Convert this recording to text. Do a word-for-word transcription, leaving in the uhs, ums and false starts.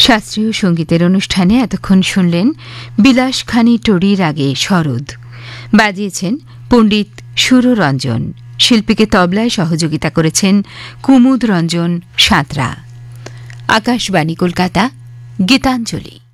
শাস্ত্রীয় সঙ্গীতের অনুষ্ঠানে এতক্ষণ শুনলেন বিলাসখানি টড়ির আগে শরৎ। বাজিয়েছেন পণ্ডিত সুররঞ্জন। শিল্পীকে তবলায় সহযোগিতা করেছেন কুমুদ রঞ্জন সাঁতরা। আকাশবাণী কলকাতা, গীতাঞ্জলি।